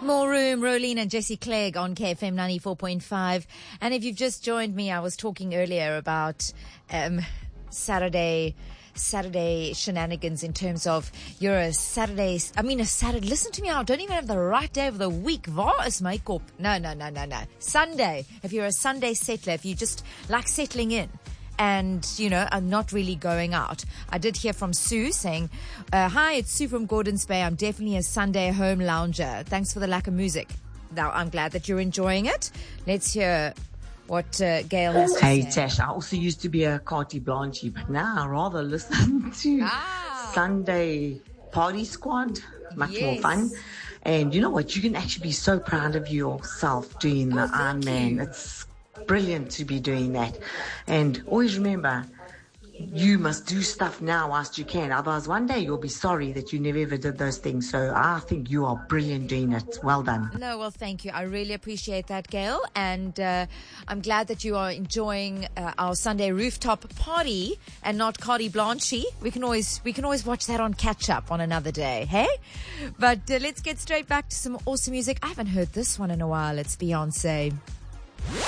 More Room, Rolene and Jesse Clegg on KFM 94.5. And if you've just joined me, I was talking earlier about Saturday shenanigans in terms of listen to me, I don't even have the right day of the week. Waar is my kop? No. Sunday. If you're a Sunday settler, if you just like settling in and, I'm not really going out. I did hear from Sue saying, hi, it's Sue from Gordons Bay. I'm definitely a Sunday home lounger. Thanks for the lack of music. Now, I'm glad that you're enjoying it. Let's hear what Gail has to say. Hey, Tash, I also used to be a Carty Blanchy, but now I rather listen to Sunday Party Squad. Much more fun. And you know what? You can actually be so proud of yourself doing the Ironman. It's brilliant to be doing that. And always remember, you must do stuff now whilst you can. Otherwise, one day you'll be sorry that you never ever did those things. So I think you are brilliant doing it. Well done. No, well, thank you. I really appreciate that, Gail. And I'm glad that you are enjoying our Sunday rooftop party and not Cardi Blanchy. We can always watch that on catch up on another day, hey? But let's get straight back to some awesome music. I haven't heard this one in a while. It's Beyonce.